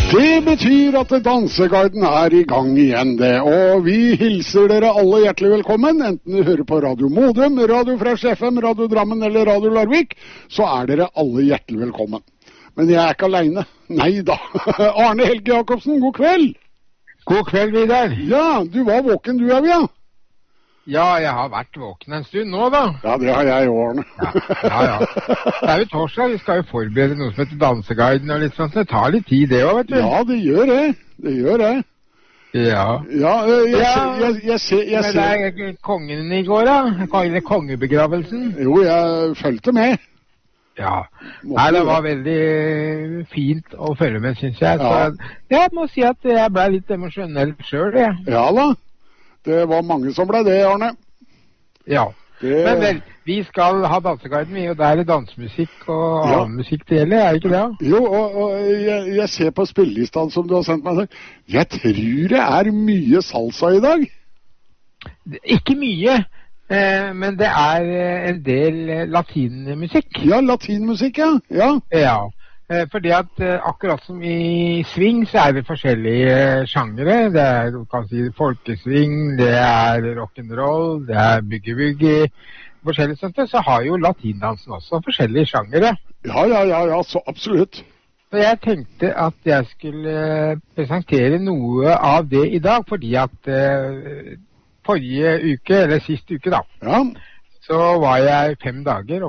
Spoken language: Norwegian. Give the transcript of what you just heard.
Det betyr at Danseguiden er i gang igjen, det. Og vi hilser dere alle hjertelig velkommen, enten du hører på Radio Modum, Radio Fresh FM, Radio Drammen eller Radio Larvik, så er dere alle hjertelig velkommen. Men jeg er ikke alene. Nei da. Arne Helge Jacobsen, god kveld. God kveld, Vidar. Ja, du var våken du, Evja. Ja, jeg har vært våken en stund nå, da. Ja, det har jeg jo, Arne. Ja. Det er jo torsdag, vi skal jo forberede noe som heter Danseguiden og litt sånt. Det tar litt tid, det også, vet du. Ja, det gjør det. Det gjør det. Ja. Ja, jeg ser... Men det er kongen i går, da? Eller kongebegravelsen? Jo, jeg følte med. Ja. Nei, det var veldig fint å følge med, synes jeg. Så jeg må si at jeg ble litt emosjonell selv, jeg. Ja da. Det var mange som ble det, Arne. Ja. Men vel, vi skal ha Danseguiden, og der er det dansemusikk og annen musikk det gjelder, er det ikke det? Jo, og jeg ser på spillelisten som du har sendt meg. Jeg tror det er mye salsa i dag. Ikke mye, men det er en del latinmusikk. Ja, latinmusikk, ja. Ja, fordi at akkurat som i swing så er det forskjellige sjangere. Det er, du kan si, folkeswing, det er rock'n'roll, det er boogie-woogie, forskjellige sånt. Så har jo latindansen også forskjellige sjangere. Ja, så absolutt. Så jeg tenkte at jeg skulle presentere noe av det i dag, fordi at forrige uke, eller sist uke da, så var jeg 5 dager